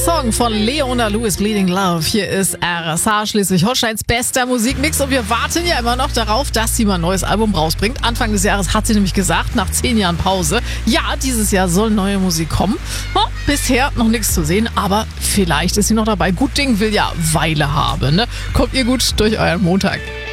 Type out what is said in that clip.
Song von Leona Lewis, Bleeding Love. Hier ist RSH, Schleswig-Holsteins bester Musikmix. Und wir warten ja immer noch darauf, dass sie mal ein neues Album rausbringt. Anfang des Jahres hat sie nämlich gesagt, nach 10 Jahren Pause, ja, dieses Jahr soll neue Musik kommen. Bisher noch nichts zu sehen, aber vielleicht ist sie noch dabei. Gut Ding will ja Weile haben, ne? Kommt ihr gut durch euren Montag.